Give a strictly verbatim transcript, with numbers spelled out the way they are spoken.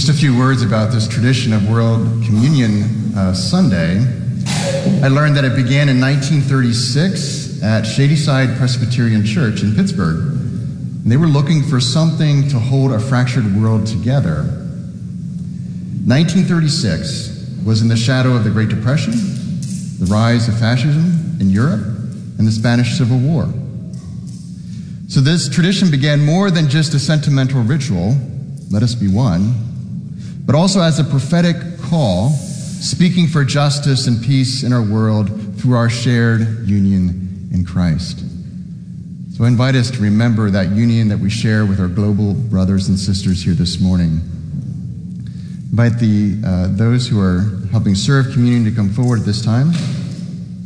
Just a few words about this tradition of World Communion uh, Sunday. I learned that it began in nineteen thirty-six at Shadyside Presbyterian Church in Pittsburgh. And they were looking for something to hold a fractured world together. nineteen thirty-six was in the shadow of the Great Depression, the rise of fascism in Europe, and the Spanish Civil War. So this tradition began more than just a sentimental ritual, let us be one, but also as a prophetic call, speaking for justice and peace in our world through our shared union in Christ. So I invite us to remember that union that we share with our global brothers and sisters here this morning. I invite the uh, those who are helping serve communion to come forward at this time.